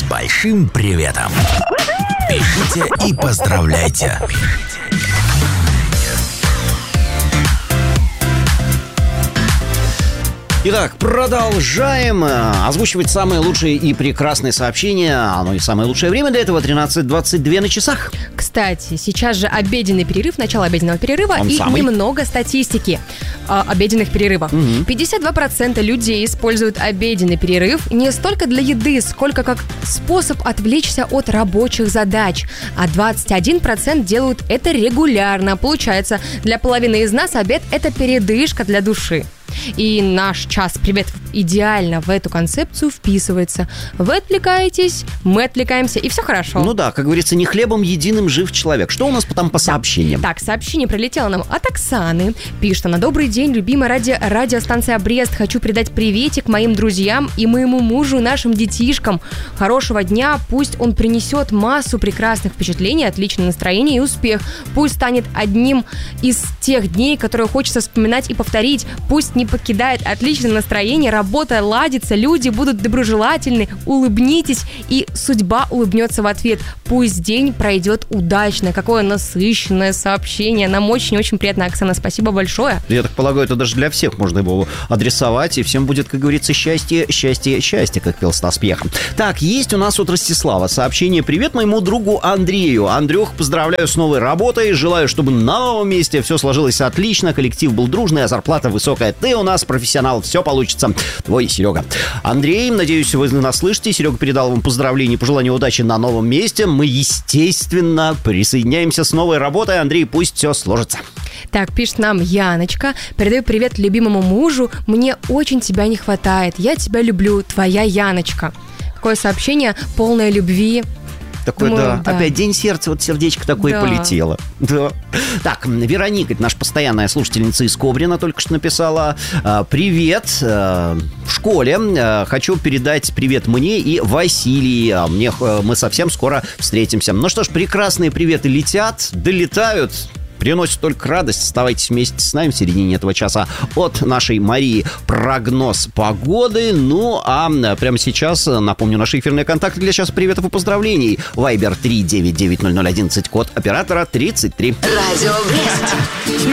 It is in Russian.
большим приветом. Пишите и поздравляйте. Итак, продолжаем озвучивать самые лучшие и прекрасные сообщения. Оно и самое лучшее время для этого 13:22 на часах. Кстати, сейчас же обеденный перерыв, начало обеденного перерыва. Он и самый. Немного статистики обеденных перерывов. 52% людей используют обеденный перерыв не столько для еды, сколько как способ отвлечься от рабочих задач. А 21% делают это регулярно. Получается, для половины из нас обед – это передышка для души. И наш час приветов идеально в эту концепцию вписывается. Вы отвлекаетесь, мы отвлекаемся, и все хорошо. Ну да, как говорится, не хлебом единым жив человек. Что у нас там по сообщениям? Так, сообщение прилетело нам от Оксаны. Пишет она: добрый день, любимая радиостанция Брест. Хочу передать приветик моим друзьям и моему мужу, нашим детишкам. Хорошего дня, пусть он принесет массу прекрасных впечатлений, отличное настроение и успех. Пусть станет одним из тех дней, которые хочется вспоминать и повторить. Пусть не покидает отличное настроение, работа ладится, люди будут доброжелательны, улыбнитесь, и судьба улыбнется в ответ. Пусть день пройдет удачно. Какое насыщенное сообщение. Нам очень-очень приятно, Оксана, спасибо большое. Я так полагаю, это даже для всех можно его адресовать, и всем будет, как говорится, счастье, счастье, счастье, как пел Стас Пьеха. Так, есть у нас от Ростислава сообщение. Привет моему другу Андрею. Андрюх, поздравляю с новой работой, желаю, чтобы на новом месте все сложилось отлично, коллектив был дружный, а зарплата высокая. Ты у нас профессионал, все получится. Твой Серега. Андрей, надеюсь, вы нас слышите. Серега передал вам поздравления и пожелания удачи на новом месте. Мы, естественно, присоединяемся с новой работой. Андрей, пусть все сложится. Так, пишет нам Яночка. Передаю привет любимому мужу. Мне очень тебя не хватает. Я тебя люблю. Твоя Яночка. Какое сообщение, полное любви. Такой, да. Опять день сердца, вот сердечко такое полетело. Да. Так, Вероника, наша постоянная слушательница из Кобрина, только что написала: привет, в школе хочу передать привет мне и Василии. Мы совсем скоро встретимся. Ну что ж, прекрасные приветы летят, долетают, приносит только радость. Оставайтесь вместе с нами в середине этого часа. От нашей Марии прогноз погоды. Ну, а прямо сейчас напомню наши эфирные контакты для часа приветов и поздравлений. Вайбер 3990011, код оператора 33. Радио Брест.